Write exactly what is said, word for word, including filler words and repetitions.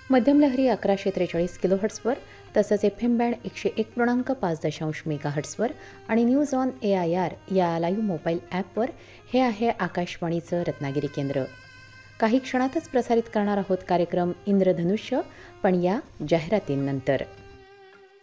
मध्यम लहरी अकराशे त्रेचाळीस किलोहर्ट्सवर तसंच एफ एम बँड एकशे एक पूर्णांक पाच दशांश मेगाहर्ट्सवर आणि news on A I R या लाईव्ह मोबाईल ॲपवर हे आहे आकाशवाणीचं रत्नागिरी केंद्र. काही क्षणातच प्रसारित करणार आहोत कार्यक्रम इंद्रधनुष्य, पण या जाहिरातींनंतर.